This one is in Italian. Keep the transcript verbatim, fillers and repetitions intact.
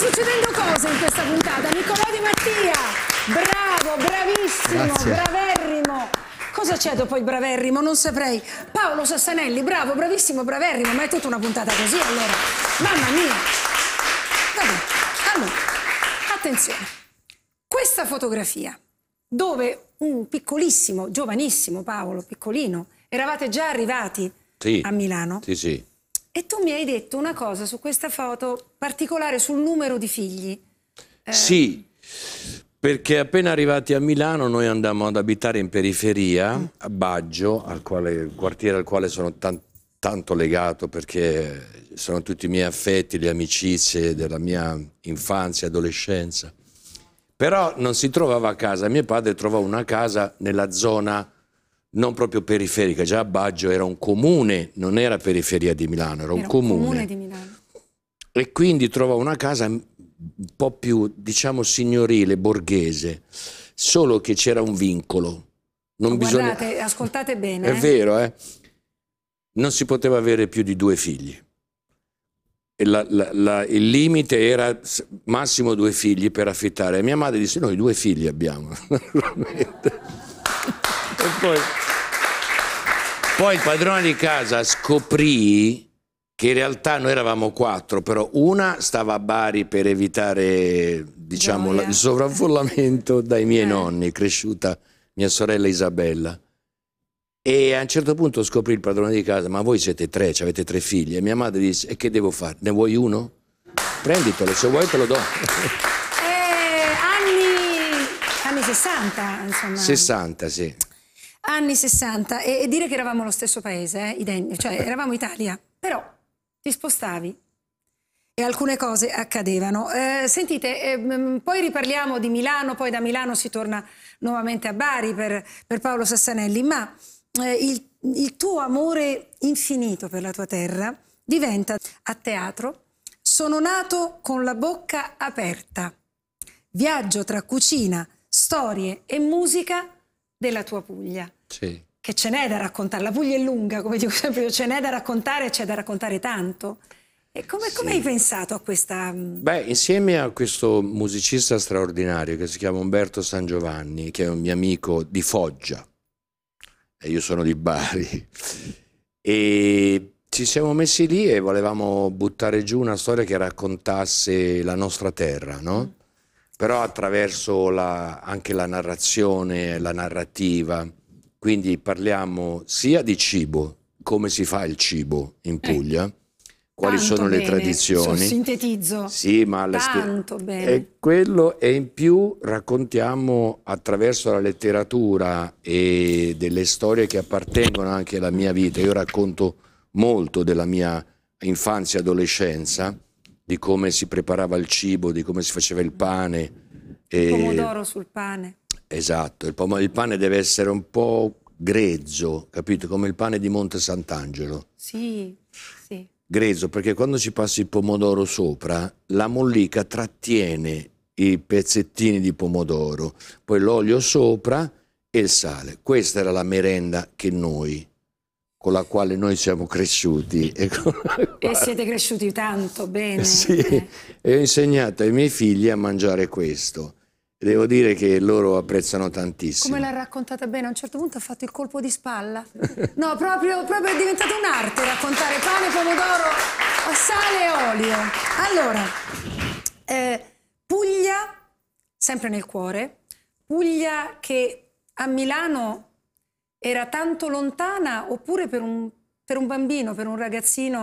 succedendo cose in questa puntata. Niccolò Di Mattia, bravo, bravissimo, Grazie. braverrimo. Cosa c'è dopo il braverrimo? Non saprei. Paolo Sassanelli, bravo, bravissimo, braverrimo, ma è tutta una puntata così allora. Mamma mia. Vabbè, allora, attenzione. Questa fotografia, dove un piccolissimo, giovanissimo Paolo, piccolino, eravate già arrivati Sì. a Milano. Sì, sì. E tu mi hai detto una cosa su questa foto particolare sul numero di figli. Eh... Sì, perché appena arrivati a Milano noi andammo ad abitare in periferia, mm. a Baggio, al quale, il quartiere al quale sono tan tanto legato perché sono tutti i miei affetti, le amicizie della mia infanzia e adolescenza. Però non si trovava casa, mio padre trovò una casa nella zona non proprio periferica, già Baggio era un comune, non era periferia di Milano, era un, era un comune. comune di Milano. E quindi trovò una casa un po' più, diciamo, signorile, borghese, solo che c'era un vincolo. Non Guardate, bisogna... ascoltate bene. È eh? vero, eh? Non si poteva avere più di due figli. E la, la, la, il limite era massimo due figli per affittare. E mia madre disse, noi due figli abbiamo. E poi, poi il padrone di casa scoprì che in realtà noi eravamo quattro, però una stava a Bari per evitare, diciamo, la, il sovraffollamento dai miei eh. nonni, cresciuta mia sorella Isabella. E a un certo punto scoprì il padrone di casa, ma voi siete tre, avete tre figli. E mia madre disse, e che devo fare? Ne vuoi uno? Prenditelo, se vuoi te lo do. Eh, anni, anni sessanta, insomma. sessanta, sì. Anni sessanta, e, e dire che eravamo lo stesso paese, eh, cioè eravamo Italia, però ti spostavi e alcune cose accadevano. Eh, sentite, eh, poi riparliamo di Milano, poi da Milano si torna nuovamente a Bari per, per Paolo Sassanelli, ma eh, il, il tuo amore infinito per la tua terra diventa a teatro Sono nato con la bocca aperta, viaggio tra cucina, storie e musica della tua Puglia. Sì. Che ce n'è da raccontare, la Puglia è lunga, come dico sempre io, ce n'è da raccontare e c'è da raccontare tanto. E come, sì. come hai pensato a questa... Beh, insieme a questo musicista straordinario che si chiama Umberto San Giovanni, che è un mio amico di Foggia, e io sono di Bari, e ci siamo messi lì e volevamo buttare giù una storia che raccontasse la nostra terra, no? Mm. Però attraverso la, anche la narrazione, la narrativa. Quindi parliamo sia di cibo, come si fa il cibo in Puglia, eh, quali sono bene, le tradizioni. Sintetizzo. Sì, ma tanto bene. E quello, e in più raccontiamo attraverso la letteratura e delle storie che appartengono anche alla mia vita. Io racconto molto della mia infanzia e adolescenza, di come si preparava il cibo, di come si faceva il pane. Il pomodoro sul pane. Esatto, il, il pane deve essere un po' grezzo, capito? Come il pane di Monte Sant'Angelo. Sì, sì. Grezzo, perché quando ci passi il pomodoro sopra, la mollica trattiene i pezzettini di pomodoro, poi l'olio sopra e il sale. Questa era la merenda che noi, con la quale noi siamo cresciuti. E, e siete cresciuti tanto bene. Sì, eh. e ho insegnato ai miei figli a mangiare questo. Devo dire che loro apprezzano tantissimo. Come l'ha raccontata bene, a un certo punto ha fatto il colpo di spalla. No, proprio, proprio è diventata un'arte raccontare pane, pomodoro, sale e olio. Allora, eh, Puglia, sempre nel cuore, Puglia che a Milano era tanto lontana, oppure per un, per un bambino, per un ragazzino